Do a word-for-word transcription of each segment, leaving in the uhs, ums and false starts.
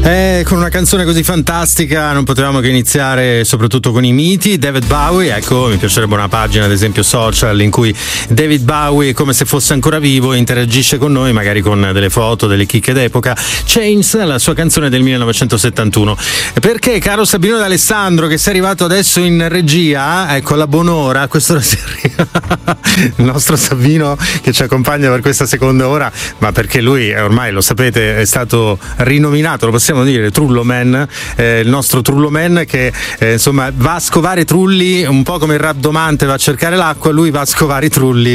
Eh, con una canzone così fantastica non potevamo che iniziare soprattutto con i miti. David Bowie, ecco, mi piacerebbe una pagina ad esempio social in cui David Bowie, come se fosse ancora vivo, interagisce con noi, magari con delle foto, delle chicche d'epoca. Chains, la sua canzone del millenovecentosettantuno. Perché, caro Sabino D'Alessandro, che sei arrivato adesso in regia, ecco, alla buon'ora, a quest'ora si arriva il nostro Sabino che ci accompagna per questa seconda ora, ma perché lui ormai, lo sapete, è stato rinominato, lo possiamo dire, Trullo Man, eh, il nostro Trullo Man che eh, insomma va a scovare trulli un po' come il rabdomante va a cercare l'acqua, lui va a scovare i trulli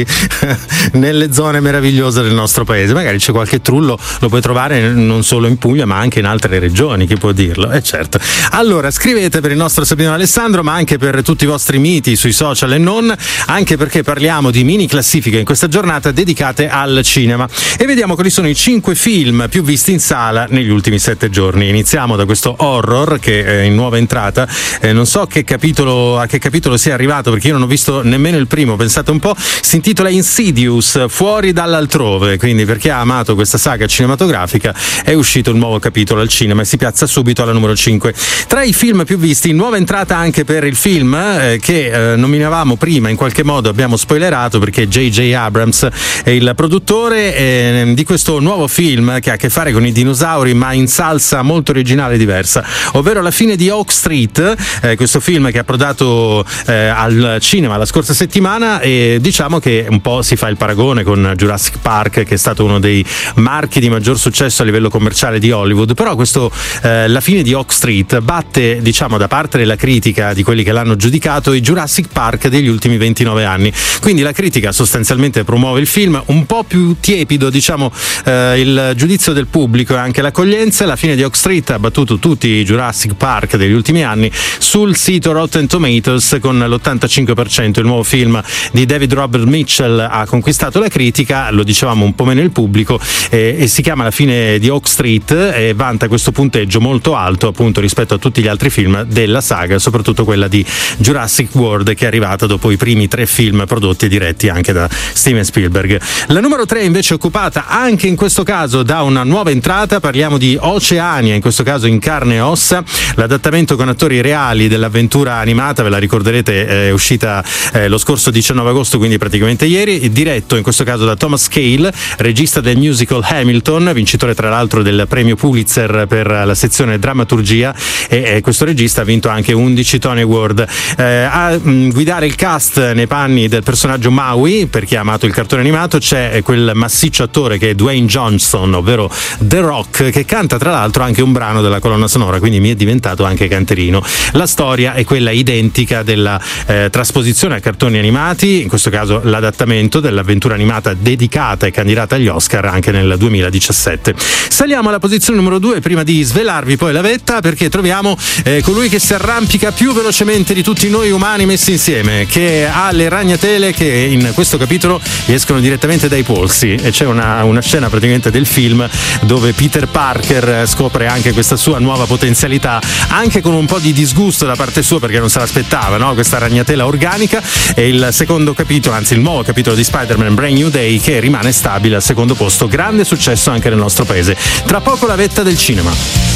nelle zone meravigliose del nostro paese. Magari c'è qualche trullo, lo puoi trovare non solo in Puglia ma anche in altre regioni, chi può dirlo? Eh certo. Allora scrivete per il nostro Sabino Alessandro, ma anche per tutti i vostri miti sui social e non, anche perché parliamo di mini classifiche in questa giornata dedicate al cinema e vediamo quali sono i cinque film più visti in sala negli ultimi sette giorni. Iniziamo da questo horror che è in nuova entrata, eh, non so che capitolo, a che capitolo sia arrivato perché io non ho visto nemmeno il primo, pensate un po'. Si intitola Insidious, Fuori dall'altrove, quindi per chi ha amato questa saga cinematografica è uscito il nuovo capitolo al cinema e si piazza subito alla numero cinque. Tra i film più visti, nuova entrata anche per il film eh, che eh, nominavamo prima, in qualche modo abbiamo spoilerato perché J J Abrams è il produttore eh, di questo nuovo film che ha a che fare con i dinosauri ma in salsa molto originale e diversa, ovvero La fine di Oak Street, eh, questo film che è approdato eh, al cinema la scorsa settimana e diciamo che un po' si fa il paragone con Jurassic Park, che è stato uno dei marchi di maggior successo a livello commerciale di Hollywood, però questo eh, La fine di Oak Street batte, diciamo, da parte della critica, di quelli che l'hanno giudicato, i Jurassic Park degli ultimi ventinove anni. Quindi la critica sostanzialmente promuove il film, un po' più tiepido, diciamo, eh, il giudizio del pubblico e anche l'accoglienza. La fine di Oak Street ha battuto tutti i Jurassic Park degli ultimi anni sul sito Rotten Tomatoes con l'ottantacinque per cento. Il nuovo film di David Robert Mitchell ha conquistato la critica, lo dicevamo un po' meno il pubblico, eh, e si chiama La fine di Oak Street e vanta questo punteggio molto alto appunto rispetto a tutti gli altri film della saga, soprattutto quella di Jurassic World, che è arrivata dopo i primi tre film prodotti e diretti anche da Steven Spielberg. La numero tre invece è occupata anche in questo caso da una nuova entrata, parliamo di Oceania, in questo caso in carne e ossa, l'adattamento con attori reali dell'avventura animata, ve la ricorderete, è uscita eh, lo scorso diciannove agosto, quindi praticamente ieri, diretto in questo caso da Thomas Cale, regista del musical Hamilton, vincitore tra l'altro del premio Pulitzer per la sezione drammaturgia, e, e questo regista ha vinto anche undici Tony Award. Eh, a mh, guidare il cast nei panni del personaggio Maui, per chi ha amato il cartone animato, c'è quel massiccio attore che è Dwayne Johnson, ovvero The Rock, che canta tra l'altro anche un brano della colonna sonora, quindi mi è diventato anche canterino. La storia è quella identica della eh, trasposizione a cartoni animati, in questo caso l'adattamento dell'avventura animata dedicata e candidata agli Oscar anche nel duemiladiciassette. Saliamo alla posizione numero due prima di svelarvi poi la vetta, perché troviamo eh, colui che si arrampica più velocemente di tutti noi umani messi insieme, che ha le ragnatele che in questo capitolo gli escono direttamente dai polsi, e c'è una, una scena praticamente del film dove Peter Parker scopre anche questa sua nuova potenzialità, anche con un po' di disgusto da parte sua perché non se l'aspettava, no? Questa ragnatela organica. E il secondo capitolo, anzi il nuovo capitolo di Spider-Man Brand New Day, che rimane stabile al secondo posto, grande successo anche nel nostro paese. Tra poco la vetta del cinema.